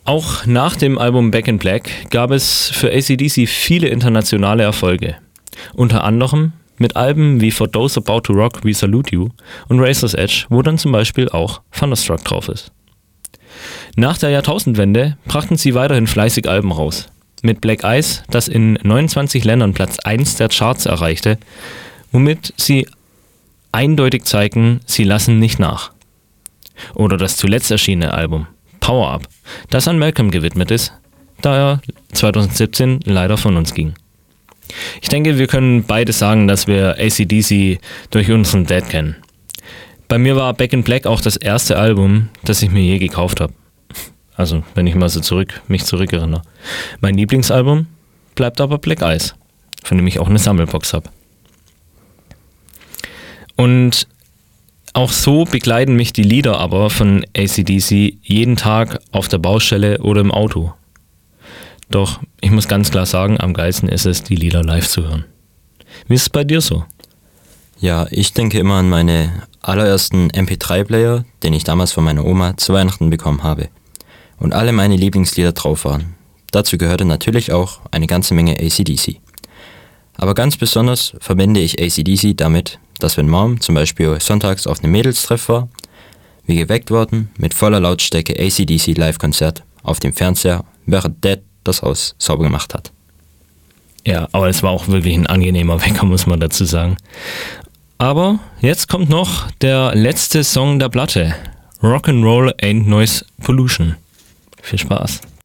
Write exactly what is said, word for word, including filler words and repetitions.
Auch nach dem Album Back in Black gab es für A C D C viele internationale Erfolge. Unter anderem mit Alben wie For Those About to Rock We Salute You und Razor's Edge, wo dann zum Beispiel auch Thunderstruck drauf ist. Nach der Jahrtausendwende brachten sie weiterhin fleißig Alben raus. Mit Black Ice, das in neunundzwanzig Ländern Platz eins der Charts erreichte, womit sie eindeutig zeigen, sie lassen nicht nach. Oder das zuletzt erschienene Album Power Up, das an Malcolm gewidmet ist, da er zwanzig siebzehn leider von uns ging. Ich denke, wir können beide sagen, dass wir A C D C durch unseren Dad kennen. Bei mir war Back in Black auch das erste Album, das ich mir je gekauft habe. Also, wenn ich mal so zurück, mich zurückerinnere. Mein Lieblingsalbum bleibt aber Black Ice, von dem ich auch eine Sammelbox habe. Und auch so begleiten mich die Lieder aber von A C D C jeden Tag auf der Baustelle oder im Auto. Doch ich muss ganz klar sagen, am geilsten ist es, die Lieder live zu hören. Wie ist es bei dir so? Ja, ich denke immer an meine allerersten M P drei Player, den ich damals von meiner Oma zu Weihnachten bekommen habe. Und alle meine Lieblingslieder drauf waren. Dazu gehörte natürlich auch eine ganze Menge A C D C. Aber ganz besonders verbinde ich A C D C damit, dass wenn Mom zum Beispiel sonntags auf einem Mädelstreff war, wir geweckt wurden mit voller Lautstärke A C D C Live-Konzert auf dem Fernseher, während Dad das Haus sauber gemacht hat. Ja, aber es war auch wirklich ein angenehmer Wecker, muss man dazu sagen. Aber jetzt kommt noch der letzte Song der Platte. Rock'n'Roll Ain't Noise Pollution. Viel Spaß.